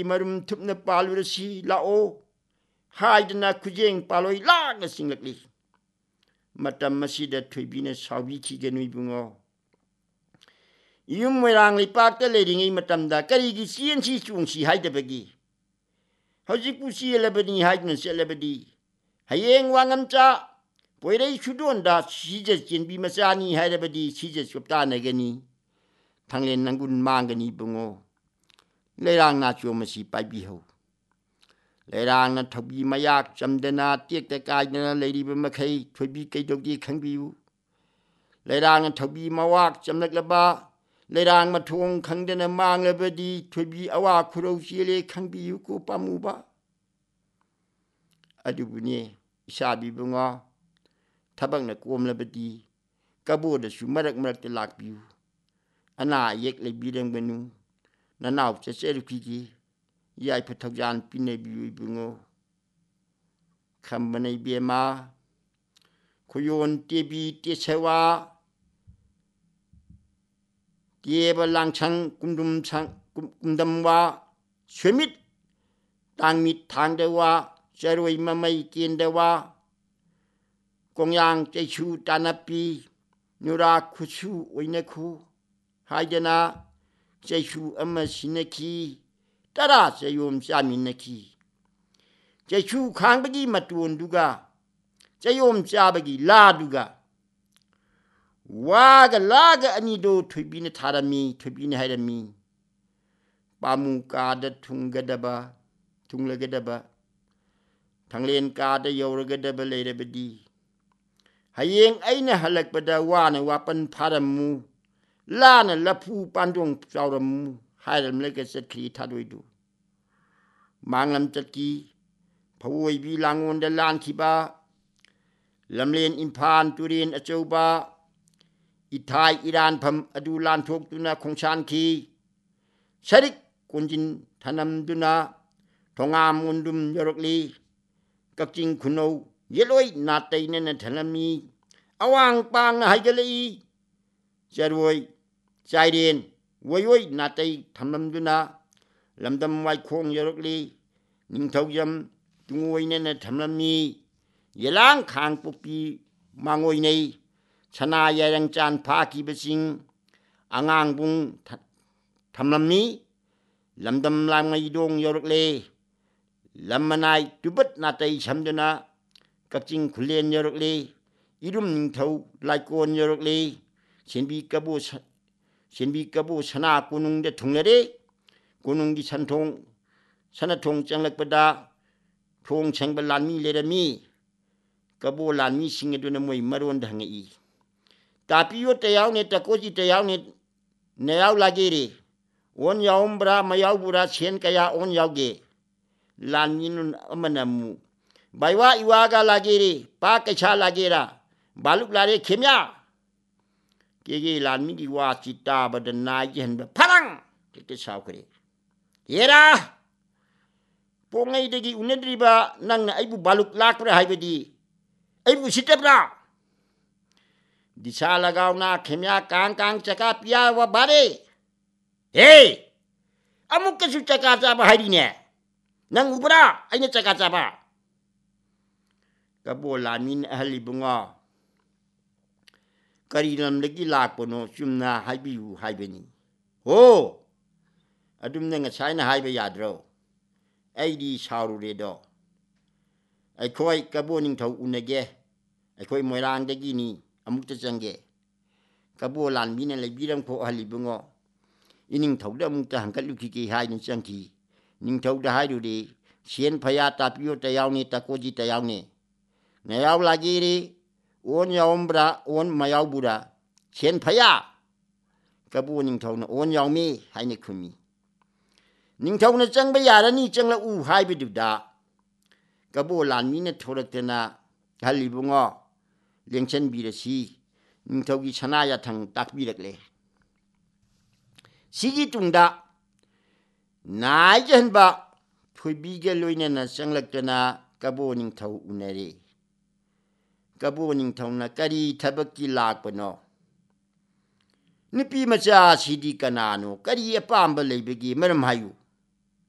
marum thupna palurasi lao haidana kujeng paloi lagna singlakli matam masida thuibina sawi chigenui bungo yum moirang lipakta leringi matamda karigi siensi chungsi haidabagi hojik pusi elabadi haidna selabadi hayeng wangamcha poirei sudonda sija chenbi masani haidabadi sija choptana gani thanglen nangun mangani bungo leirang na chomasi paibiho leirang na thobi mayak chamdana tekta kaidana leiriba makai thobi kaidogdi khangbiu leirang na thobi mawak chamlaklaba leirang mathong khangdana manglabadi thobi awa khurau chile khangbiu ko pamuba adubuni isabi bunga thabakna komlabadi kaboda su marak marakta lakbiu ana yek lebirang benu nanaw checherukigi yai phathakjan pinebiu bungo khambanai bema khoyon tebi tesewa tieba langchang kumdamwa swemit tangmit thangdewa charoi mamai kendewa kongyang chechu tanapi nura khusu oinakhu haidana chechu ama sinaki tara chayom chaminaki chechu khangbagi matun duga chayom chabagi la duga waga laga anido thubina tharami thubina hairami pamu kada thunggadaba thunglagadaba thanglen kada yawragadaba leirabadi hayeng aina halakpada wana wapan pharamu lana lapu pandong chawramu hairam lega satkhri thadoidu manglam chatki phawoi bi langonda lankhiba lamlen imphan turin achauba ithai iran pham adu lanthok tuna khongsan khi sarik kunjin thanam duna thongam undum yorokli kakching khunou yeloi natai na thanami awang pang na haigalei jarwoi chairen woyoi natai thamam duna lamdam wai khong yorokli ningthaujam tungoi na thamami yelang khang pupi mangoi nei sana yarang chan phaki basing angang bung thamami lamdam langai dong yorokle lammanai tubat natai samduna kakching khulen yorokle irum ningthau laikon yorokle senbi kabu sana kunung de thunglare kunung di santhong sanathong changlakpada thong changba lanmi lerami kabo lanmi singeduna moi maron dhangai tapiyo tayaw ne takoji tayaw ne nayaw lagere on yaumbra mayaw bura chen kaya on yauge lanminun amanamu baiwa iwaga lagere pa kacha lagera baluk lare khemya kege lanmi gi wa chita badana jen pharang ke saukre yera pongai degi unedriba nangna aibu baluk lakra haibedi aibu sitabra disala gauna khemya kang chaka pia wa bare hey amuk ke su chaka chaba hairine nang ubra aina chaka chaba kabolamin ahli bunga karinam lagi lakpono chumna haibiu haibeni ho adum nang chaina haibe yadro aidi sauru redo aikhoi kaboning thau unage aikhoi moirang dagi ni amukta change kabolan bina lebiram ko ahli bungo ining thauda amukta hangkalu ki hain changki ning thauda haidu de sien phaya tapio tayawni takoji tayawni nayaw lagiri on yaumbra on mayaw bura sien phaya kabu ning thauna on yawmi haine khumi ning thauna changba yarani changla u haibiduda kabu lanmi na thoraktena halibungo lengchen birasi ning thaugi sanaya thang takbirakle sigi tungda nai janba thuibige loina na changlaktena kabu ning thau unare kabu ning thauna kari thabaki lakpano nipi macha sidi kanano kari apamba leibegi maram hayu